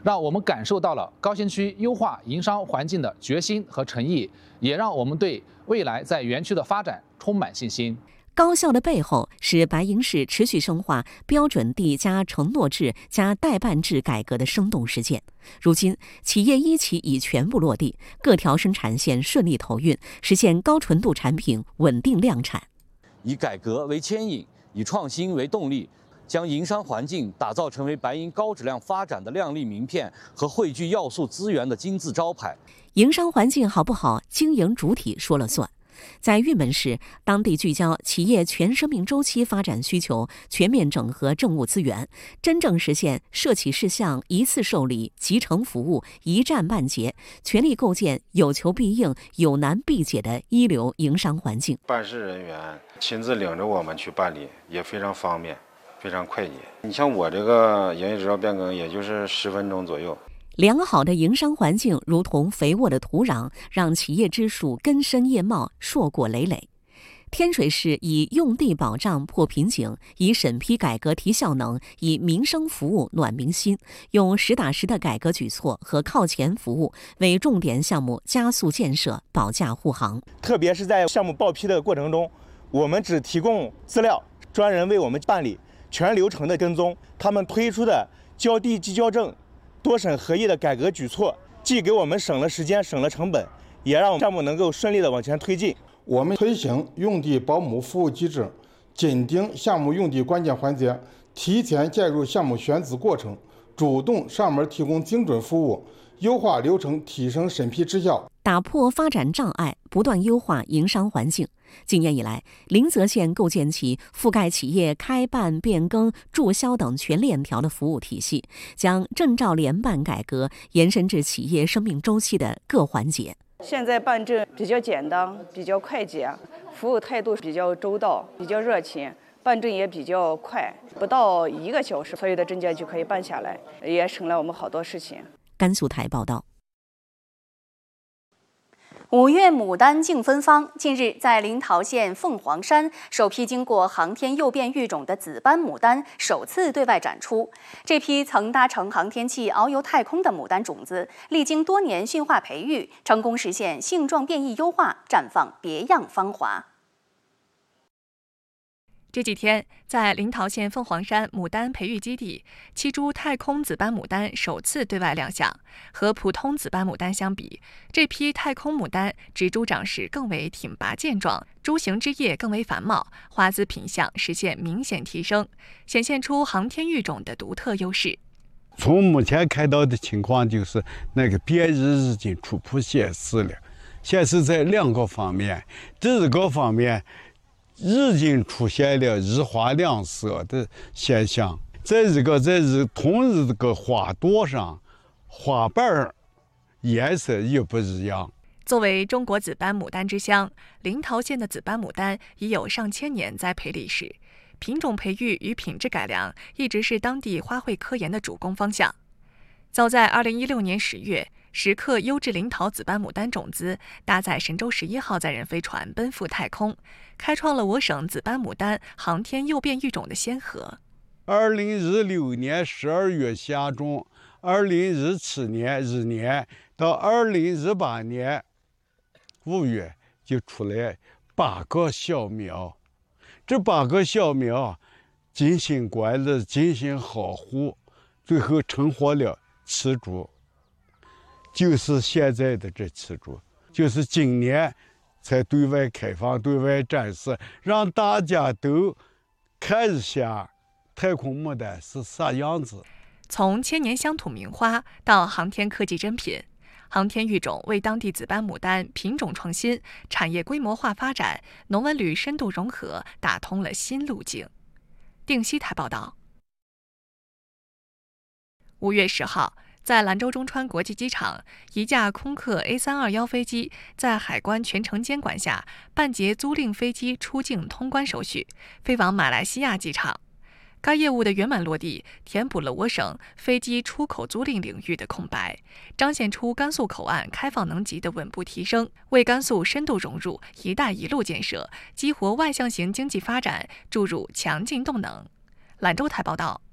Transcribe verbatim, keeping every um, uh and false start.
让我们感受到了高新区优化营商环境的决心和诚意，也让我们对未来在园区的发展充满信心。 高效的背后是白银市持续深化标准地加承诺制加代办制改革的生动实践。如今，企业一期已全部落地，各条生产线顺利投运，实现高纯度产品稳定量产。 以改革为牵引，以创新为动力，将营商环境打造成为白银高质量发展的亮丽名片和汇聚要素资源的金字招牌。 营商环境好不好，经营主体说了算。在玉门市，当地聚焦企业全生命周期发展需求，全面整合政务资源，真正实现涉企事项一次受理、集成服务、一站办结，全力构建有求必应、有难必解的一流营商环境。 办事人员亲自领着我们去办理，也非常方便，非常快捷。你像我这个营业执照变更，也就是十分钟左右。 良好的营商环境如同肥沃的土壤，让企业之树根深叶茂，硕果累累。天水市以用地保障破瓶颈，以审批改革提效能，以民生服务暖民心，用实打实的改革举措和靠前服务为重点项目加速建设保驾护航。 特别是在项目报批的过程中，我们只提供资料，专人为我们办理全流程的跟踪。他们推出的交地即交证、多审合一的改革举措，既给我们省了时间、省了成本，也让项目能够顺利的往前推进。 我们推行用地保姆服务机制，紧盯项目用地关键环节，提前介入项目选址过程，主动上门提供精准服务，优化流程，提升审批质效， 打破发展障碍，不断优化营商环境。今年以来，临泽县构建起覆盖企业开办、变更、注销等全链条的服务体系，将证照联办改革延伸至企业生命周期的各环节。 现在办证比较简单，比较快捷，服务态度比较周到，比较热情，办证也比较快，不到一个小时，所有的证件就可以办下来，也省了我们好多事情。 甘肃台报道。 五月牡丹竞芬芳，近日在临洮县凤凰山，首批经过航天诱变育种的紫斑牡丹首次对外展出。这批曾搭乘航天器遨游太空的牡丹种子，历经多年驯化培育，成功实现性状变异优化，绽放别样芳华。 这几天，在临洮县凤凰山牡丹培育基地，七株太空紫斑牡丹首次对外亮相。和普通紫斑牡丹相比，这批太空牡丹植株长势更为挺拔健壮，株形枝叶更为繁茂，花姿品相实现明显提升，显现出航天育种的独特优势。 从目前看到的情况，就是那个变异已经初步显示了，显示在两个方面，第一个方面，已经出现了日花两色的现象，在一个在一同一个花朵上，花瓣颜色也不一样。 作为中国紫斑牡丹之乡，临洮县的紫斑牡丹已有上千年栽培历史，品种培育与品质改良一直是当地花卉科研的主攻方向。早在二零一六年十月，十克优质临洮紫斑牡丹种子搭载神舟十一号载人飞船奔赴太空，开创了我省紫斑牡丹航天诱变育种的先河。 二零一六年十二月下种，二零一七年一年到二零一八年五月就出来八个小苗，这八个小苗精心管理、精心呵护，最后成活了七株。就是现在的这七株，就是今年才对外开放、对外展示，让大家都看一下太空牡丹是啥样子。 从千年乡土名花到航天科技珍品，航天育种为当地紫斑牡丹品种创新、产业规模化发展、农文旅深度融合打通了新路径。定西台报道。五月十号。在兰州中川国际机场，一架空客 A 三二一飞机在海关全程监管下办结租赁飞机出境通关手续，飞往马来西亚机场。该业务的圆满落地，填补了我省飞机出口租赁领域的空白，彰显出甘肃口岸开放能级的稳步提升，为甘肃深度融入“一带一路”建设、激活外向型经济发展注入强劲动能。兰州台报道。